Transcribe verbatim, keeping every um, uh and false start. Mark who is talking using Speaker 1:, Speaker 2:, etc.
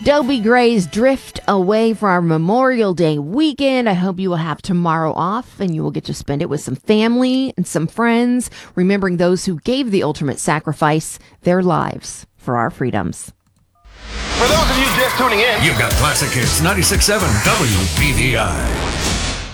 Speaker 1: Dobie Gray's Drift Away for our Memorial Day weekend. I hope you will have tomorrow off and you will get to spend it with some family and some friends, remembering those who gave the ultimate sacrifice, their lives for our freedoms.
Speaker 2: For those of you just tuning in,
Speaker 3: you've got Classic Hits ninety-six point seven W B V I.